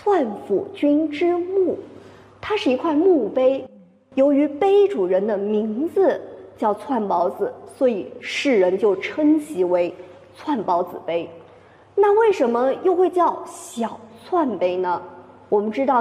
篡府君之墓，它是一块墓碑。由于碑主人的名字叫篡宝子，所以世人就称其为篡宝子碑。那为什么又会叫小篡碑呢？我们知道